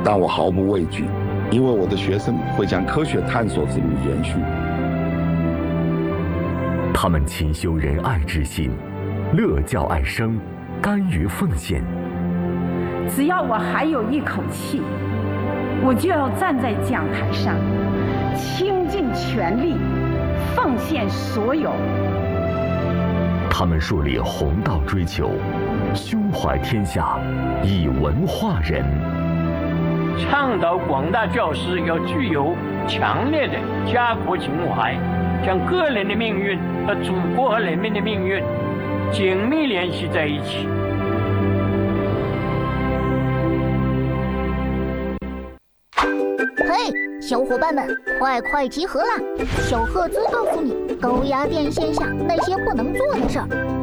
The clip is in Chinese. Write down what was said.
但我毫不畏惧，因为我的学生会将科学探索之路延续。 他们勤修仁爱之心，乐教爱生，甘于奉献。 只要我还有一口气，我就要站在讲台上，倾尽全力，奉献所有。 他们树立弘道追求，胸怀天下，以文化人。 倡导广大教师要具有强烈的家国情怀，将个人的命运和祖国和人民的命运紧密联系在一起。 嘿，小伙伴们，快集合啦！小赫兹告诉你，高压电线下那些不能做的事儿。